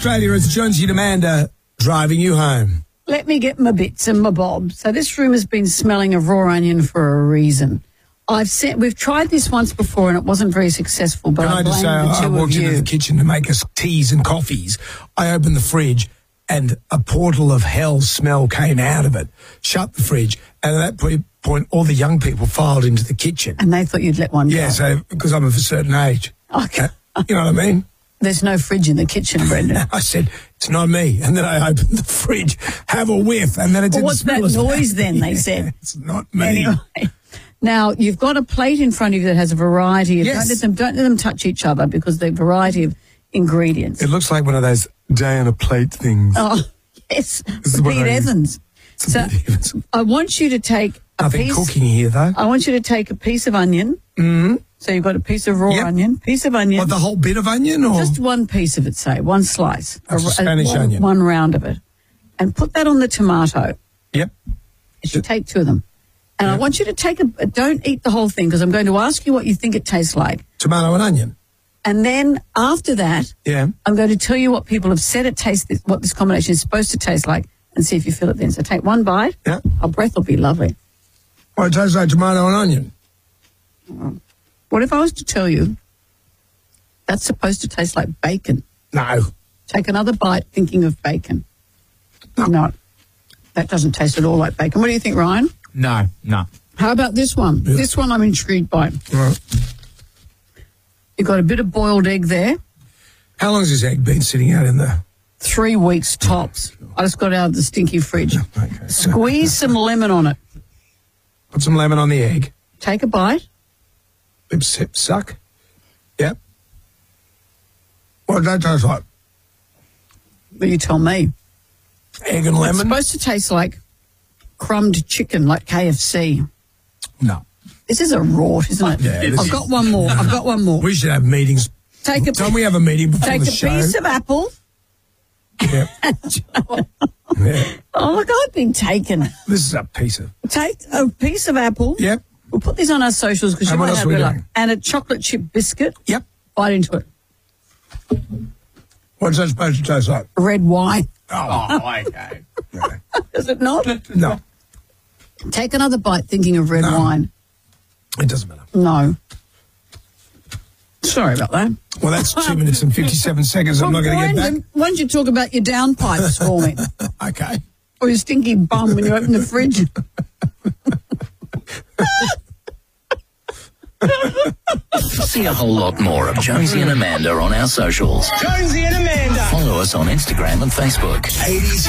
Australia, it's Jonesy and Amanda driving you home. Let me get my bits and my bobs. So this room has been smelling of raw onion for a reason. We've tried this once before and it wasn't very successful, but I blame the two of you. I walked into the kitchen to make us teas and coffees. I opened the fridge and a portal of hell smell came out of it. Shut the fridge, and at that point, all the young people filed into the kitchen. And they thought you'd let one go. Yeah, so because I'm of a certain age. Okay. You know what I mean? There's no fridge in the kitchen, Brendan. I said, it's not me. And then I opened the fridge, have a whiff, and then it didn't smell. What's that noise then, they said? It's not me. Anyway. Now, you've got a plate in front of you that has a variety of... Yes. Don't let them touch each other because the variety of ingredients. It looks like one of those day on a plate things. Oh, yes. Pete Evans. So I want you to take a Nothing piece... cooking here, though. I want you to take a piece of onion. Mm-hmm. So you've got a piece of raw onion, piece of onion. What, the whole bit of onion? Or? Just one piece of it, say, one slice. That's a Spanish onion. One round of it. And put that on the tomato. Yep. You should take two of them. And I want you to take don't eat the whole thing because I'm going to ask you what you think it tastes like. Tomato and onion. And then after that, I'm going to tell you what people have said what this combination is supposed to taste like and see if you feel it then. So take one bite. Yeah. Our breath will be lovely. Well, it tastes like tomato and onion. What if I was to tell you that's supposed to taste like bacon? No. Take another bite thinking of bacon. No. That doesn't taste at all like bacon. What do you think, Ryan? No. How about this one? Yeah. This one I'm intrigued by. Right. You've got a bit of boiled egg there. How long has this egg been sitting out in there? 3 weeks tops. I just got out of the stinky fridge. Okay. Squeeze some lemon on it. Put some lemon on the egg. Take a bite. Sip, suck. Yep. What does that taste like? Well, you tell me. Egg and lemon? It's supposed to taste like crumbed chicken, like KFC. No. This is a rort, isn't it? Yeah, I've got one more. We should have meetings. Don't we have a meeting before the show? Take a piece of apple. Yep. Yeah. Oh, look, I've been taken. This is a piece of... Take a piece of apple. Yep. We'll put this on our socials because you might have it. And a chocolate chip biscuit. Yep. Bite into it. What's that supposed to taste like? Red wine. Oh, okay. Is it not? No. Take another bite thinking of red wine. It doesn't matter. No. Sorry about that. Well, that's 2 minutes and 57 seconds. I'm not going to get back. Why don't you talk about your downpipes for me? Okay. Or your stinky bum when you open the fridge. See a whole lot more of Jonesy and Amanda on our socials. Jonesy and Amanda. Follow us on Instagram and Facebook. 80s